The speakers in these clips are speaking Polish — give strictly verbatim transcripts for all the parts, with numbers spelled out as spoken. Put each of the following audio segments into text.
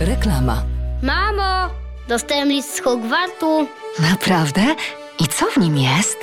Reklama. Mamo, dostałem list z Hogwartu. Naprawdę? I co w nim jest?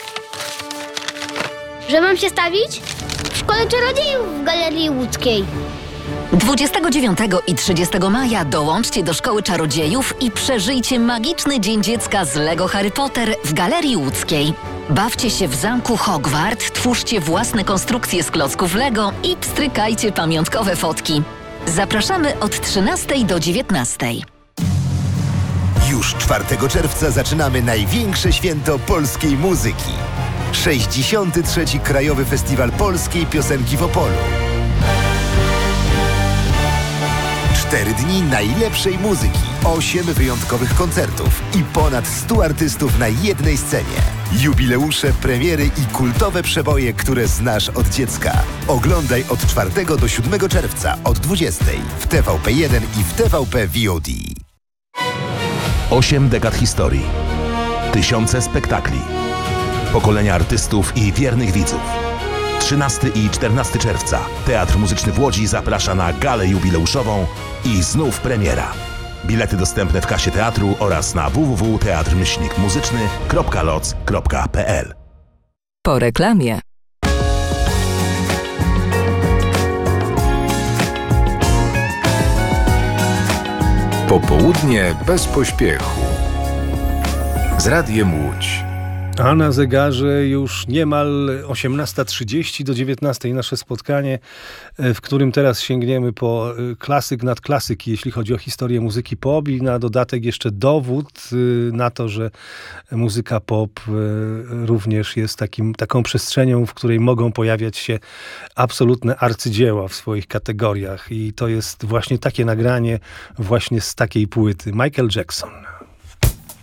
Że mam się stawić? W Szkole Czarodziejów w Galerii Łódzkiej. dwudziestego dziewiątego i trzydziestego maja dołączcie do Szkoły Czarodziejów i przeżyjcie magiczny Dzień Dziecka z Lego Harry Potter w Galerii Łódzkiej. Bawcie się w zamku Hogwart, twórzcie własne konstrukcje z klocków Lego i pstrykajcie pamiątkowe fotki. Zapraszamy od trzynastej do dziewiętnastej. Już czwartego czerwca zaczynamy największe święto polskiej muzyki. sześćdziesiąty trzeci Krajowy Festiwal Polskiej Piosenki w Opolu. Cztery dni najlepszej muzyki, osiem wyjątkowych koncertów i ponad stu artystów na jednej scenie. Jubileusze, premiery i kultowe przeboje, które znasz od dziecka. Oglądaj od czwartego do siódmego czerwca od dwudziestej w T V P jeden i w T V P V O D. Osiem dekad historii. Tysiące spektakli. Pokolenia artystów i wiernych widzów. trzynastego i czternastego czerwca Teatr Muzyczny w Łodzi zaprasza na galę jubileuszową i znów premiera. Bilety dostępne w kasie teatru oraz na w w w kropka teatr myślnik muzyczny kropka loc kropka p l. Po reklamie. Popołudnie bez pośpiechu. Z Radiem Łódź. A na zegarze już niemal osiemnasta trzydzieści do dziewiętnastej nasze spotkanie, w którym teraz sięgniemy po klasyk nad klasyki, jeśli chodzi o historię muzyki pop i na dodatek jeszcze dowód na to, że muzyka pop również jest takim, taką przestrzenią, w której mogą pojawiać się absolutne arcydzieła w swoich kategoriach i to jest właśnie takie nagranie właśnie z takiej płyty. Michael Jackson.